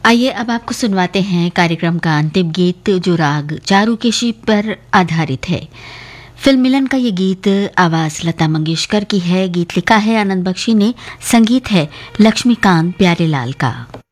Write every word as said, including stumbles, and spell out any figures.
आइए अब आपको सुनवाते हैं कार्यक्रम का अंतिम गीत, जो राग चारुकेशी पर आधारित है। फिल्म मिलन का ये गीत आवाज लता मंगेशकर की है, गीत लिखा है आनंद बख्शी ने, संगीत है लक्ष्मीकांत प्यारेलाल का।